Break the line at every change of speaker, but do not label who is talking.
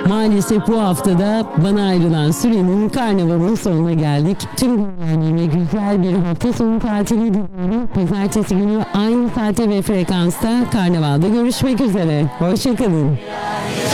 Maalesef bu haftada bana ayrılan sürenin karnavalın sonuna geldik. Tüm dinleyenlerime güzel bir hafta sonu tatili diliyorum. Pazartesi günü aynı saatte ve frekansta karnavalda görüşmek üzere. Hoşçakalın.